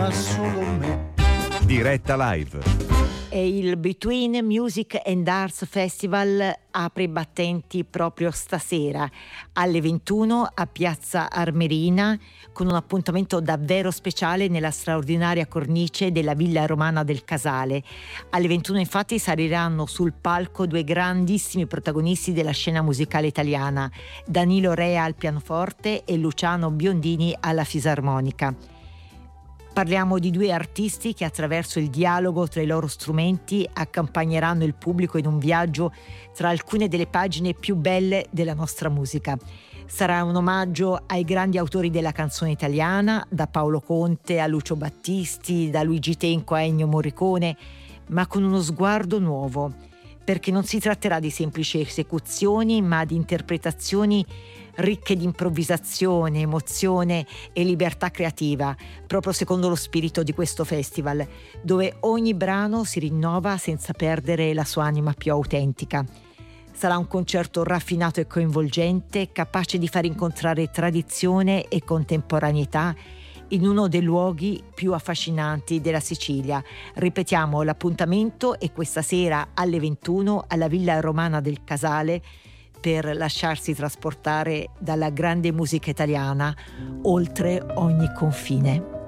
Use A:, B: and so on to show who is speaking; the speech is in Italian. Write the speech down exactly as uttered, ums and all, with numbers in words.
A: solo me.
B: Diretta live.
C: E il Between Music and Arts Festival apre i battenti proprio stasera alle ventuno a Piazza Armerina, con un appuntamento davvero speciale nella straordinaria cornice della Villa Romana del Casale. Alle ventuno infatti saliranno sul palco due grandissimi protagonisti della scena musicale italiana, Danilo Rea al pianoforte e Luciano Biondini alla fisarmonica. Parliamo di due artisti che attraverso il dialogo tra i loro strumenti accompagneranno il pubblico in un viaggio tra alcune delle pagine più belle della nostra musica. Sarà un omaggio ai grandi autori della canzone italiana, da Paolo Conte a Lucio Battisti, da Luigi Tenco a Ennio Morricone, ma con uno sguardo nuovo, perché non si tratterà di semplici esecuzioni, ma di interpretazioni ricche di improvvisazione, emozione e libertà creativa, proprio secondo lo spirito di questo festival, dove ogni brano si rinnova senza perdere la sua anima più autentica. Sarà un concerto raffinato e coinvolgente, capace di far incontrare tradizione e contemporaneità in uno dei luoghi più affascinanti della Sicilia. Ripetiamo, l'appuntamento è questa sera alle ventuno alla Villa Romana del Casale, per lasciarsi trasportare dalla grande musica italiana oltre ogni confine.